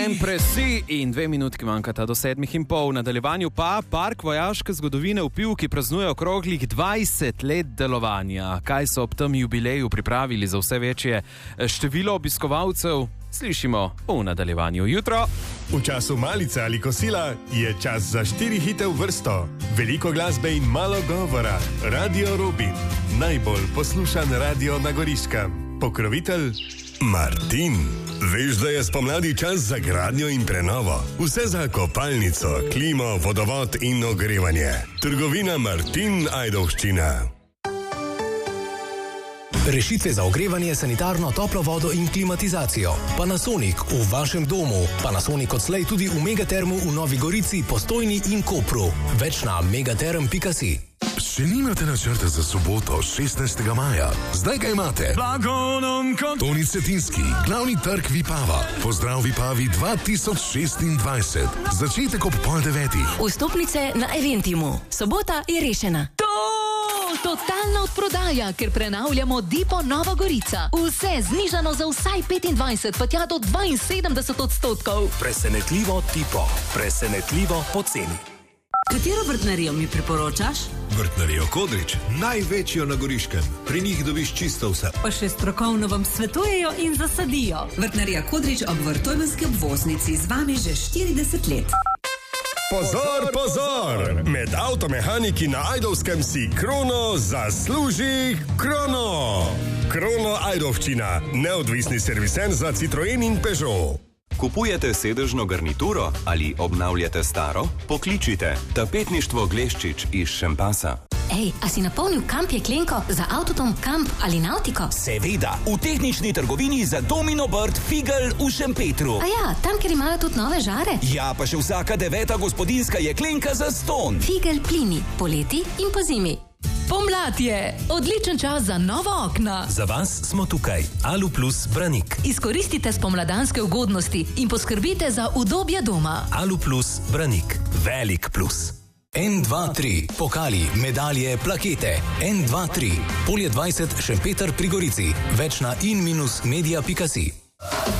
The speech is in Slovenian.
Presi in 2 minutki manjkata do 7:30. V nadaljevanju pa Park vojaške zgodovine v Pivki praznuje okroglih 20 let delovanja. Kaj so ob tem jubileju pripravili za vse večje število obiskovalcev, slišimo v nadaljevanju jutro. V času malice ali kosila je čas za 4 hite v vrsto. Veliko glasbe in malo govora. Radio Robin, najbolj poslušan radio na Goriškem. Pokrovitelj Martin. Veš, da je spomladi čas za gradnjo in prenovo. Vse za kopalnico, klimo, vodovod in ogrevanje. Trgovina Martin Ajdovščina. Rešitve za ogrevanje, sanitarno, toplo vodo in klimatizacijo. Panasonic v vašem domu. Panasonic odslej tudi v Megatermu v Novi Gorici, Postojni in Kopru. Več na megaterm.si. Še nimate načrta za soboto, 16. maja? Zdaj ga imate. Toni Cetinski, glavni trg Vipava. Pozdrav Vipavi 2026. Začetek ob 8:30. Vstopnice na Eventimu. Sobota je rešena. Totalna odprodaja, ker prenavljamo Dipo Nova Gorica. Vse znižano za vsaj 25, pa tja do 72%. Presenetljivo Dipo. Presenetljivo poceni. Katero vrtnarijo mi priporočaš? Vrtnarijo Kodrič, največjo na Goriškem. Pri njih dobiš čisto vse. Pa še strokovno vam svetujejo in zasadijo. Vrtnarija Kodrič ob Vrtojmenski obvoznici z vami že 40 let. Pozor, pozor! Med avtomehaniki na Ajdovskem si Krono zasluži Krono. Krono Ajdovščina, neodvisni servisen za Citroen in Peugeot. Kupujete sedežno garnituro ali obnavljate staro? Pokličite Tapetništvo Gleščič iz Šempasa. Ej, a si napolnil kamp jeklenko za Avtotom Kamp ali Nautiko? Seveda, v tehnični trgovini za Domino Bird Figel v Šempetru. A ja, tam, ker imajo tudi nove žare. Ja, pa še vsaka 9. gospodinjska jeklenka za ston. Figel plini, poleti in pozimi. Pomlad je odličen čas za nova okna. Za vas smo tukaj. Alu Plus Branik. Izkoristite spomladanske ugodnosti in poskrbite za udobje doma. Alu Plus Branik. Velik plus. N2-3. Pokali, medalje, plakete. N2-3. Polje 20 Šempeter pri Gorici. Več na in-media.si.